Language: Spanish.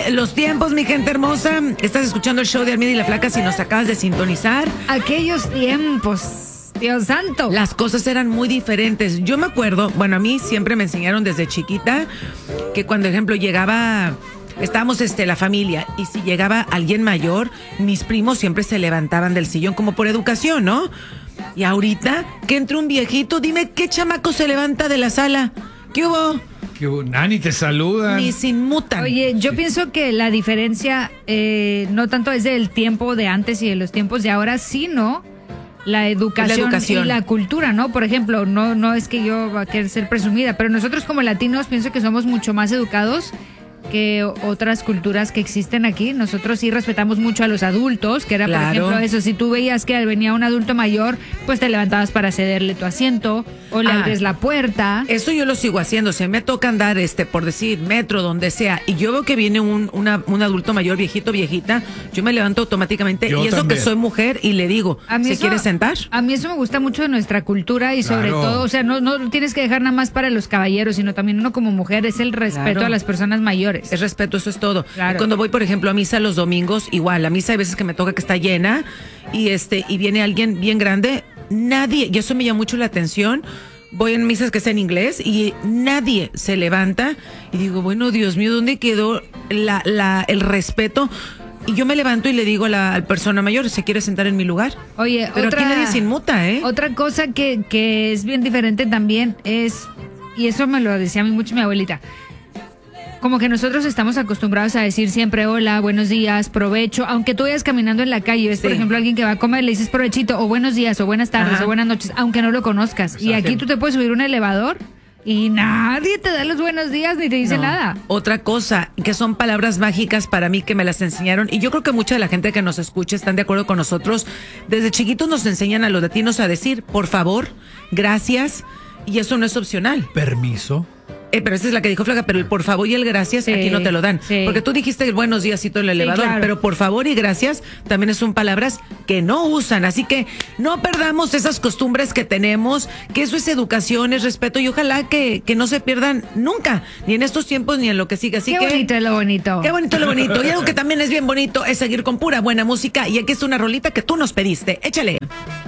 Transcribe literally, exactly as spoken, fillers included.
los tiempos, mi gente hermosa. Estás escuchando el show de Armida y la Flaca si nos acabas de sintonizar. Aquellos tiempos, Dios santo. Las cosas eran muy diferentes. Yo me acuerdo, bueno, a mí siempre me enseñaron desde chiquita que cuando, por ejemplo, llegaba... Estábamos este, la familia, y si llegaba alguien mayor, mis primos siempre se levantaban del sillón como por educación, ¿no? Y ahorita, que entre un viejito, dime, ¿qué chamaco se levanta de la sala? ¿Qué hubo? ¿Qué hubo? Nani, te saludan. Ni se inmutan. Oye, yo pienso que la diferencia eh, no tanto es del tiempo de antes y de los tiempos de ahora, sino la educación, la educación. y la cultura, ¿no? Por ejemplo, no, no es que yo va a querer ser presumida, pero nosotros como latinos pienso que somos mucho más educados que otras culturas que existen aquí. Nosotros sí respetamos mucho a los adultos, que era, Claro. por ejemplo, eso, si tú veías que venía un adulto mayor, pues te levantabas para cederle tu asiento o le Ah. abres la puerta. Eso yo lo sigo haciendo. Se me toca andar, este, por decir, metro, donde sea, y yo veo que viene un, una, un adulto mayor, viejito, viejita, yo me levanto automáticamente. Yo y eso también. que soy mujer, y le digo, A mí ¿se eso- quiere sentar? A mí eso me gusta mucho de nuestra cultura y sobre Claro. todo, o sea, no, no tienes que dejar nada más para los caballeros, sino también uno como mujer, es el respeto Claro. a las personas mayores. Es respeto, eso es todo. Claro. Y cuando voy, por ejemplo, a misa los domingos, igual, la misa hay veces que me toca que está llena, y este, y viene alguien bien grande, nadie, y eso me llama mucho la atención. Voy en misas que sea en inglés y nadie se levanta y digo, bueno, Dios mío, ¿dónde quedó la, la, el respeto? Y yo me levanto y le digo a la, a la persona mayor, ¿se quiere sentar en mi lugar? Oye, Pero otra, aquí nadie se inmuta, ¿eh? Otra cosa que, que es bien diferente también es, y eso me lo decía a mí mucho mi abuelita, como que nosotros estamos acostumbrados a decir siempre hola, buenos días, provecho, aunque tú vayas caminando en la calle, ves por Sí. ejemplo alguien que va a comer, le dices provechito o buenos días o buenas tardes Ajá. o buenas noches, aunque no lo conozcas. Y aquí tú te puedes subir a un elevador y nadie te da los buenos días ni te dice No. nada. Otra cosa, que son palabras mágicas para mí que me las enseñaron, y yo creo que mucha de la gente que nos escucha están de acuerdo con nosotros. Desde chiquitos nos enseñan a los latinos a decir, por favor, gracias, y eso no es opcional. Permiso. Eh, pero esa es la que dijo Flaca, pero el por favor y el gracias Sí, aquí no te lo dan. sí. Porque tú dijiste el buenos días y todo el elevador, claro. pero por favor y gracias también son palabras que no usan. Así que no perdamos esas costumbres que tenemos, que eso es educación, es respeto, y ojalá que, que no se pierdan nunca, ni en estos tiempos ni en lo que siga. Así Qué que bonito es lo bonito. qué bonito lo bonito. Y algo que también es bien bonito es seguir con pura buena música. Y aquí está una rolita que tú nos pediste. Échale.